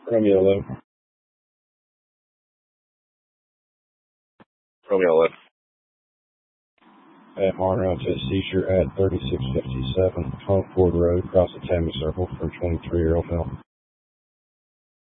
Romeo 11. Romeo 11. At Monroe to seizure at 3657 Hunt Ford Road, across the Tammy Circle for 23-year-old male.